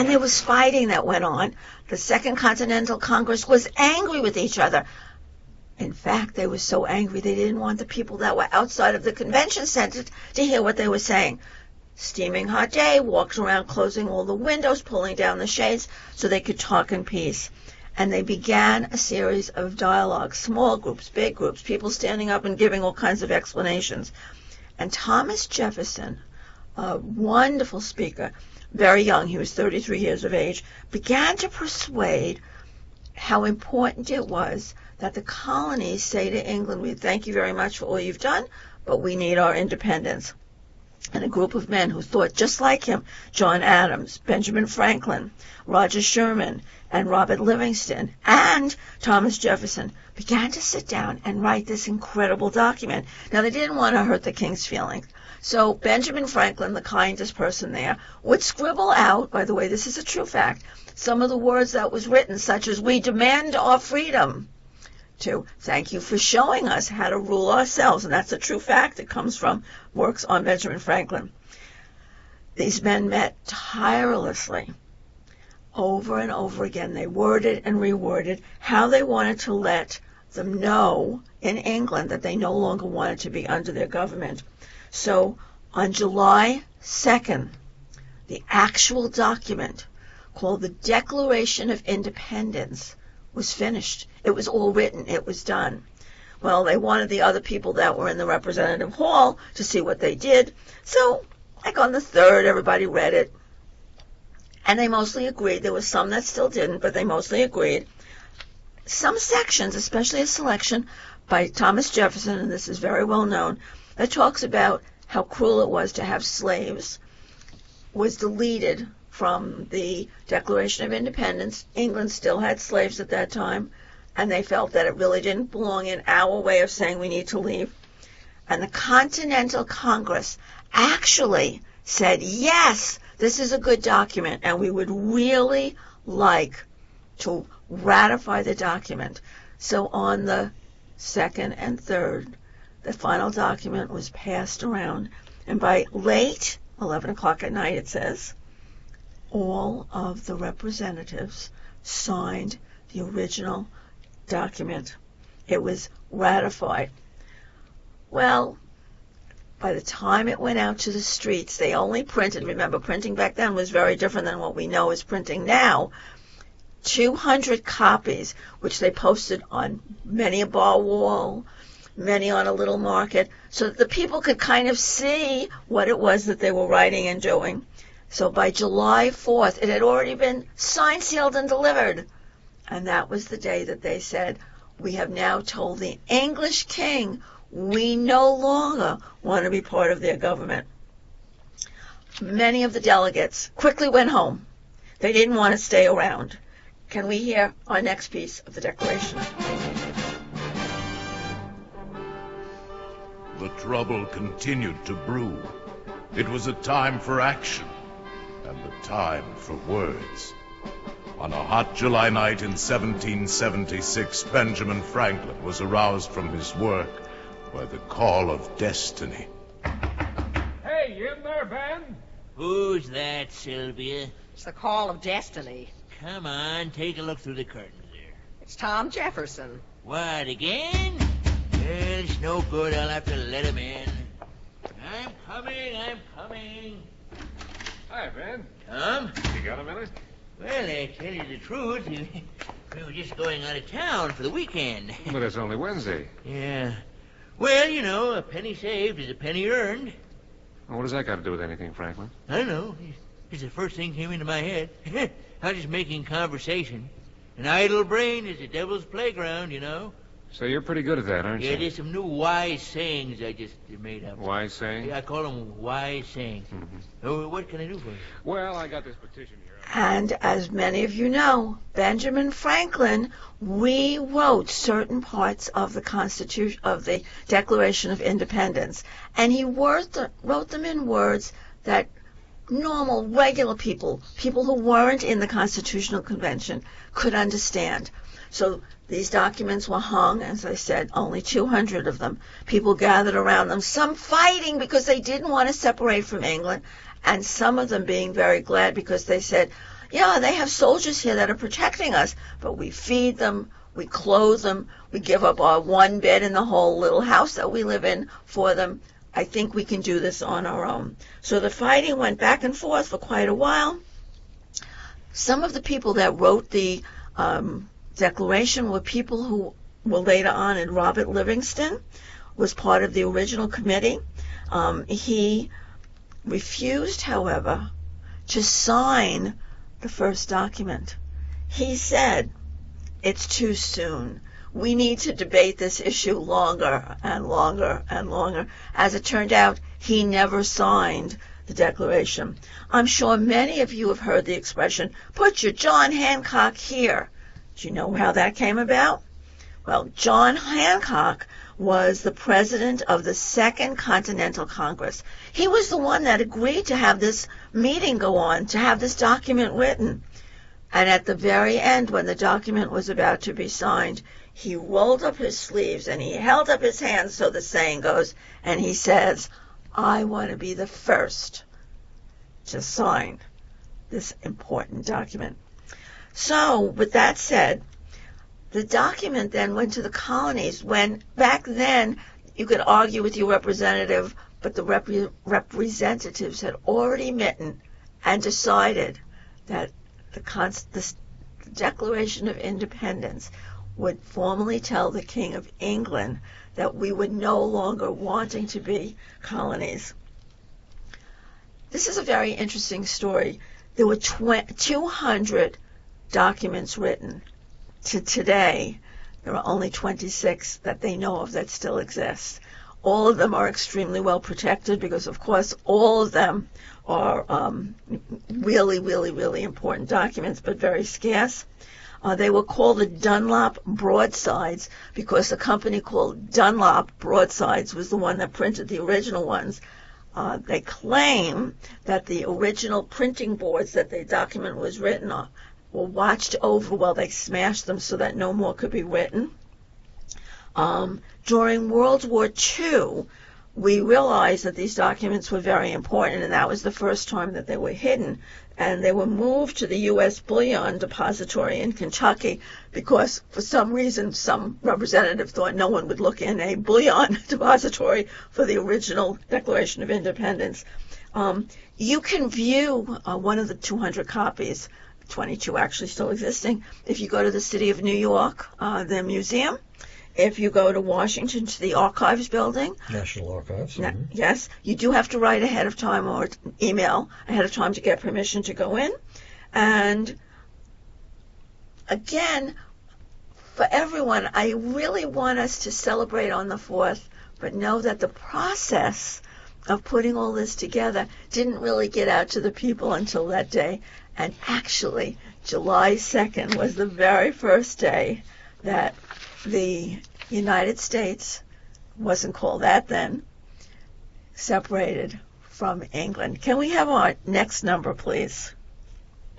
And there was fighting that went on. The Second Continental Congress was angry with each other. In fact, they were so angry they didn't want the people that were outside of the convention center to hear what they were saying. Steaming hot day, walked around closing all the windows, pulling down the shades so they could talk in peace. And they began a series of dialogues, small groups, big groups, people standing up and giving all kinds of explanations. And Thomas Jefferson, a wonderful speaker, very young, he was 33 years of age, began to persuade how important it was that the colonies say to England, we thank you very much for all you've done, but we need our independence. And a group of men who thought just like him, John Adams, Benjamin Franklin, Roger Sherman, and Robert Livingston, and Thomas Jefferson, began to sit down and write this incredible document. Now, they didn't want to hurt the king's feelings. So Benjamin Franklin, the kindest person there, would scribble out, by the way, this is a true fact, some of the words that was written, such as, we demand our freedom, to thank you for showing us how to rule ourselves. And that's a true fact. It comes from works on Benjamin Franklin. These men met tirelessly over and over again. They worded and reworded how they wanted to let them know in England that they no longer wanted to be under their government. So on July 2nd, the actual document called the Declaration of Independence was finished. It was all written. It was done. Well, they wanted the other people that were in the representative hall to see what they did. So, like on the 3rd, everybody read it. And they mostly agreed. There were some that still didn't, but they mostly agreed. Some sections, especially a selection by Thomas Jefferson, and this is very well known, that talks about how cruel it was to have slaves, was deleted from the Declaration of Independence. England still had slaves at that time, and they felt that it really didn't belong in our way of saying we need to leave. And the Continental Congress actually said, yes, this is a good document, and we would really like to ratify the document. So on the 2nd and 3rd, the final document was passed around, and by late 11 o'clock at night, it says, all of the representatives signed the original document. It was ratified. Well, by the time it went out to the streets, they only printed, remember, printing back then was very different than what we know as printing now, 200 copies, which they posted on many a bar wall, many on a little market, so that the people could kind of see what it was that they were writing and doing. So by July 4th, it had already been signed, sealed, and delivered. And that was the day that they said, we have now told the English king we no longer want to be part of their government. Many of the delegates quickly went home. They didn't want to stay around. Can we hear our next piece of the Declaration? The trouble continued to brew. It was a time for action. And the time for words. On a hot July night in 1776, Benjamin Franklin was aroused from his work by the call of destiny. Hey, you in there, Ben? Who's that, Sylvia? It's the call of destiny. Come on, take a look through the curtains there. It's Tom Jefferson. What, again? Well, it's no good. I'll have to let him in. I'm coming. Hi, Ben. Tom? You got a minute? Well, I tell you the truth, we were just going out of town for the weekend. But it's only Wednesday. Yeah. Well, you know, a penny saved is a penny earned. Well, what does that got to do with anything, Franklin? I don't know. It's the first thing came into my head. I was just making conversation. An idle brain is the devil's playground, you know. So you're pretty good at that, aren't Yeah, you? there's some new wise sayings I just made up. Wise saying? Yeah, I call them wise sayings. Mm-hmm. Oh, what can I do for you? Well, I got this petition here. And as many of you know, Benjamin Franklin rewrote certain parts of the Constitution, of the Declaration of Independence, and he wrote them in words that normal, regular people who weren't in the Constitutional Convention, could understand. So these documents were hung, as I said, only 200 of them. People gathered around them, some fighting because they didn't want to separate from England, and some of them being very glad because they said, Yeah, they have soldiers here that are protecting us, but we feed them, we clothe them, we give up our one bed in the whole little house that we live in for them. I think we can do this on our own. So the fighting went back and forth for quite a while. Some of the people that wrote the Declaration were people who were later on, and Robert Livingston was part of the original committee. He refused, however, to sign the first document. He said, it's too soon. We need to debate this issue longer and longer and longer. As it turned out, he never signed the Declaration. I'm sure many of you have heard the expression, put your John Hancock here. Do you know how that came about? Well, John Hancock was the president of the Second Continental Congress. He was the one that agreed to have this meeting go on, to have this document written. And at the very end, when the document was about to be signed, he rolled up his sleeves and he held up his hands, so the saying goes, and he says, I want to be the first to sign this important document. So, with that said, the document then went to the colonies when back then you could argue with your representative, but the representatives had already met and decided that the Declaration of Independence would formally tell the King of England that we were no longer wanting to be colonies. This is a very interesting story. There were 200 documents written. To today, there are only 26 that they know of that still exist. All of them are extremely well protected because, of course, all of them are really, really, really important documents, but very scarce. They were called the Dunlop Broadsides because the company called Dunlop Broadsides was the one that printed the original ones. They claim that the original printing boards that the document was written on were watched over while they smashed them so that no more could be written. During World War II, we realized that these documents were very important, and that was the first time that they were hidden. And they were moved to the U.S. Bullion Depository in Kentucky because, for some reason, some representative thought no one would look in a bullion depository for the original Declaration of Independence. You can view one of the 200 copies, 22 actually still existing, if you go to the City of New York, the museum. If you go to Washington, to the Archives building. National Archives. Yes. You do have to write ahead of time or email ahead of time to get permission to go in. And again, for everyone, I really want us to celebrate on the 4th, but know that the process of putting all this together didn't really get out to the people until that day. And actually, July 2nd was the very first day that the United States, wasn't called that then, separated from England. Can we have our next number, please?